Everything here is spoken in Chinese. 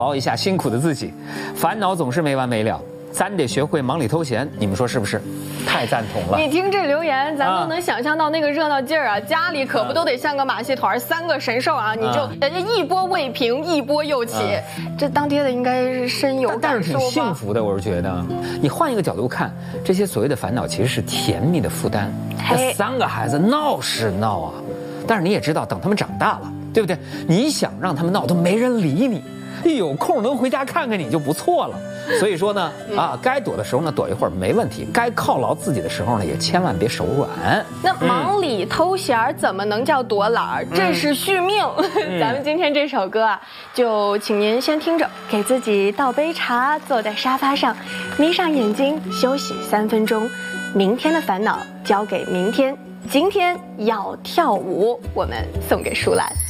熬一下辛苦的自己，烦恼总是没完没了，咱得学会忙里偷闲，你们说是不是？太赞同了。 你听这留言，咱都能想象到那个热闹劲儿啊！家里可不都得像个马戏团，3个神兽啊！你就人家一波未平，一波又起，这当爹的应该是深有感受吧？ 但是挺幸福的，我是觉得。你换一个角度看，这些所谓的烦恼其实是甜蜜的负担。这3个孩子闹是闹啊，但是你也知道，等他们长大了，对不对？你想让他们闹，都没人理你。一有空能回家看看你就不错了。所以说呢，该躲的时候呢躲一会儿没问题，该犒劳自己的时候呢也千万别手软。 那忙里偷闲怎么能叫躲懒儿？这是续命。咱们今天这首歌啊，就请您先听着，给自己倒杯茶，坐在沙发上，眯上眼睛休息3分钟。明天的烦恼交给明天，今天要跳舞，我们送给舒兰。